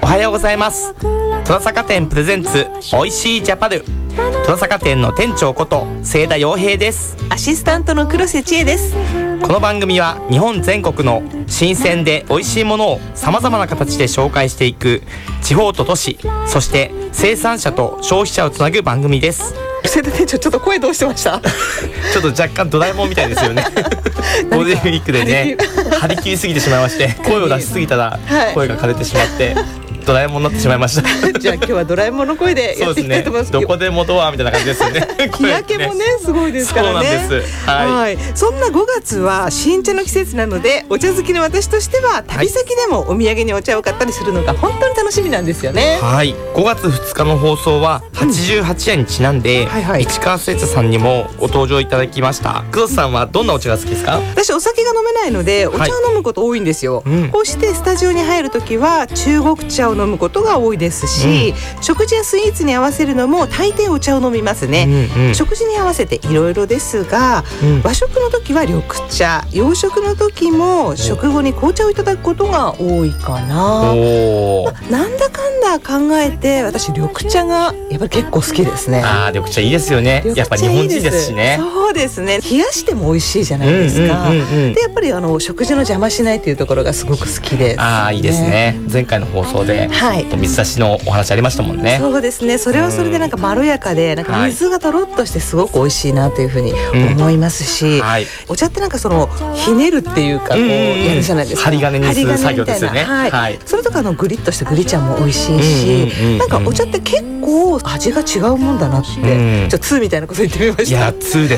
おはようございます。戸田坂店プレゼンツおいしいジャパル、戸田坂店の店長こと清田洋平です。 アシスタントの黒瀬千恵です。 この番組は日本全国の新鮮で美味しいものをさまざまな形で紹介していく地方と都市、そして生産者と消費者をつなぐ番組です。 清田店長、ちょっと声どうしてました？ ちょっと若干ドラえもんみたいですよね。ゴールデンウィークでね、張り切りすぎてしまいまして、声を出しすぎたら声が枯れてしまってドラえもんになってしまいました。 じゃあ今日はドラえもんの声でやっていきたいと思います。 どこでもドアみたいな感じですよね。 日焼けもねすごいですからね。 そうなんです、はい、 そんな5月は新茶の季節なので、お茶好きの私としては旅先でもお土産にお茶を買ったりするのが本当に楽しみなんですよね。 はい、5月2日の放送は88夜にちなんで、市川製茶さんにもご登場いただきました。黒瀬さんはどんなお茶が好きですか？ 私お酒が飲めないのでお茶を飲むこと多いんですよ、こうしてスタジオに入るときは中国茶を飲むことが多いですし、食事やスイーツに合わせるのも大抵お茶を飲みますね、食事に合わせていろいろですが、和食の時は緑茶、洋食の時も食後に紅茶をいただくことが多いかな。なんだかんだ考えて私緑茶がやっぱり結構好きですね。 緑茶いいですよね。やっぱ日本人ですしね。 そうですね、冷やしても美味しいじゃないですか。でやっぱり食事の邪魔しないというところがすごく好きです、 いいですね。前回の放送で、水出しのお話ありましたもんね。 そうですね、それはそれでなんかまろやかで、なんか水がとろっとしてすごく美味しいなというふうに思いますし、お茶ってなんかひねるっていうかこうやるじゃないですか。 針金にする作業ですよね。 それとかグリッとしたグリ茶も美味しいし、なんかお茶って結構味が違うもんだなって、ちょっと2みたいなこと言ってみました。 いや2です